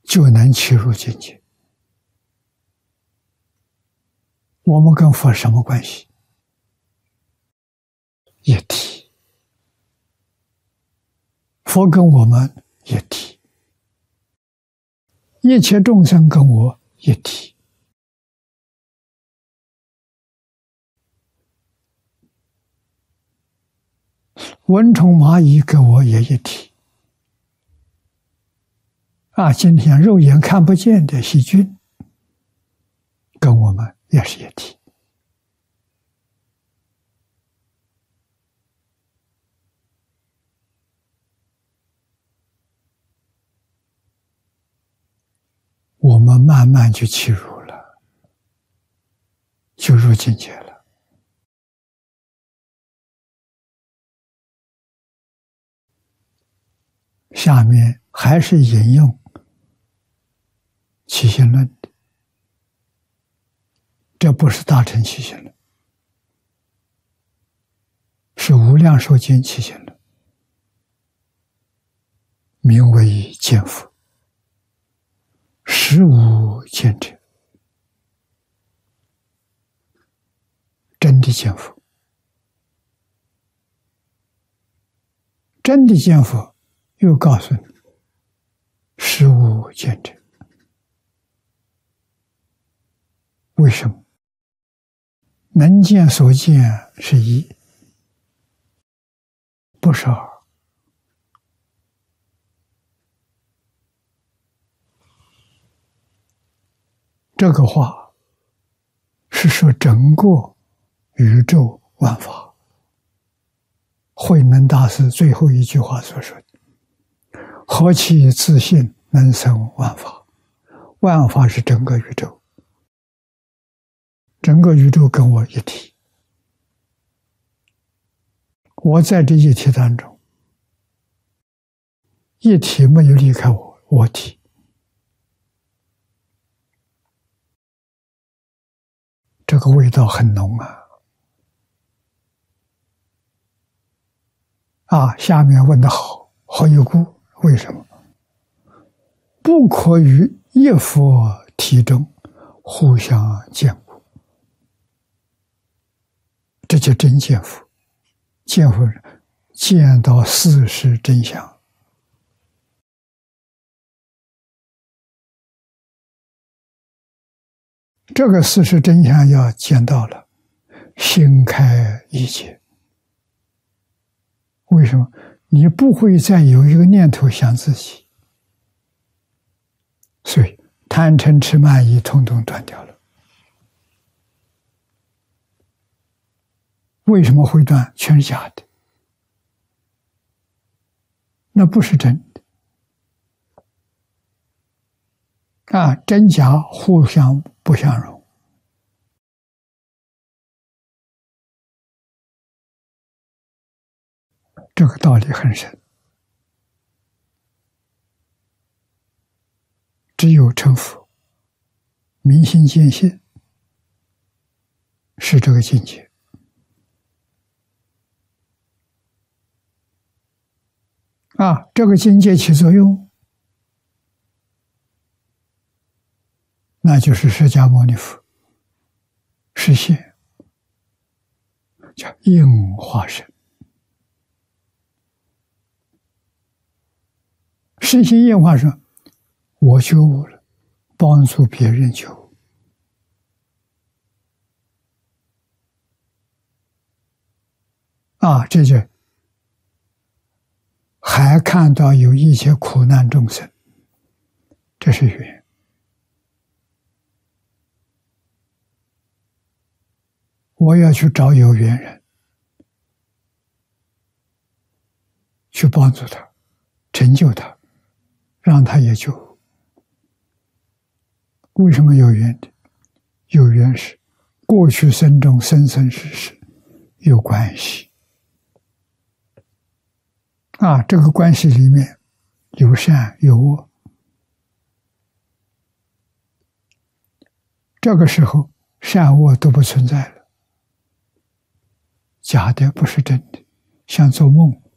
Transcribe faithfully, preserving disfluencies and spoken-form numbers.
就能契入境界。我们跟佛什么关系？一体。佛跟我们一体，一切众生跟我一体。蚊虫蚂蚁跟我也一体。啊，今天肉眼看不见的细菌，跟我们也是一体。我们慢慢就契入了，就入境界了。下面还是引用起信论的，这不是大乘起信论，是无量寿经起信论，名为见佛，实无见者，真的见佛。真的见佛又告诉你，实无见者。为什么？能见所见是一，不是二。这个话是说整个宇宙万法，慧能大师最后一句话所说的：何其自信能生万法。万法是整个宇宙，整个宇宙跟我一体，我在这一体当中，一体没有离开我，我体。这个味道很浓啊！啊，下面问得好，何以故？为什么？不可于一佛体中互相见故。这就真见佛，见佛见到事实真相。这个事实真相要见到了，心开意解。为什么？你不会再有一个念头想自己，所以贪嗔痴慢疑统统断掉了。为什么会断？全是假的，那不是真的。啊，真假互相不相容。这个道理很深，只有成佛，明心见性，是这个境界。啊，这个境界起作用，那就是释迦牟尼佛实现，叫应化身。实现应化身，我觉悟了，帮助别人觉悟。啊，这就还看到有一些苦难众生，这是缘。我要去找有缘人，去帮助他，成就他，让他也就。为什么有缘的？有缘是过去生中生生世世有关系。啊，这个关系里面有善有恶。这个时候善恶都不存在了，假的不是真的，像做梦。